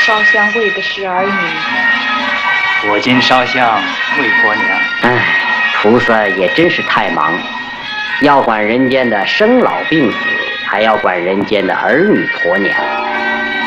烧香为的是儿女。 我今烧香为婆娘。 唉，菩萨也真是太忙，要管人间的生老病死，还要管人间的儿女婆娘。